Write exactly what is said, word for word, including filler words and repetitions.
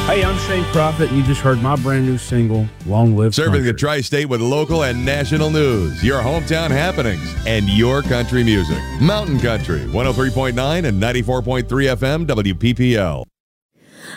Hey, I'm Shane Prophet, and you just heard my brand new single, Long Live Serving Country. the tri-state with local and national news, your hometown happenings, and your country music. Mountain Country, one oh three point nine and ninety-four point three F M W P P L.